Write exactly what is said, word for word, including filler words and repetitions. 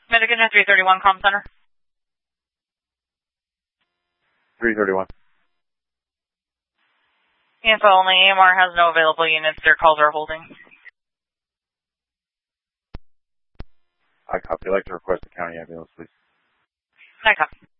Michigan three thirty-one comm center. three thirty-one. Info only. A M R has no available units. Their calls are holding. I copy. I'd like to request a county ambulance, please. I copy.